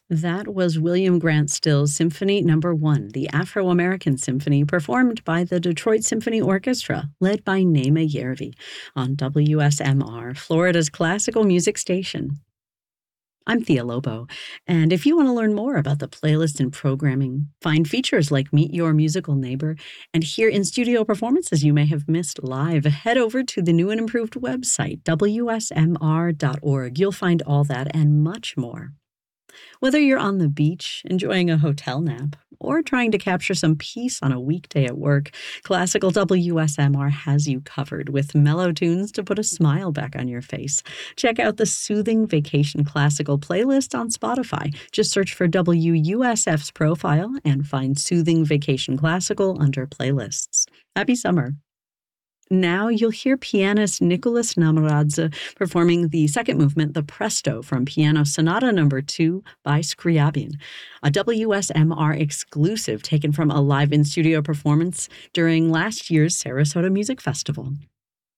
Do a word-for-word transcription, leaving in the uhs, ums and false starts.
That was William Grant Still's Symphony Number One, the Afro-American Symphony, performed by the Detroit Symphony Orchestra, led by Naima Yervi, on W S M R, Florida's classical music station. I'm Thea Lobo, and if you want to learn more about the playlist and programming, find features like Meet Your Musical Neighbor, and hear in-studio performances you may have missed live, head over to the new and improved website, W S M R dot org. You'll find all that and much more. Whether you're on the beach, enjoying a hotel nap, or trying to capture some peace on a weekday at work, Classical W S M R has you covered with mellow tunes to put a smile back on your face. Check out the Soothing Vacation Classical playlist on Spotify. Just search for W U S F's profile and find Soothing Vacation Classical under playlists. Happy summer. Now you'll hear pianist Nicholas Namuradze performing the second movement, the Presto, from Piano Sonata Number Two by Scriabin, a W S M R exclusive taken from a live in-studio performance during last year's Sarasota Music Festival.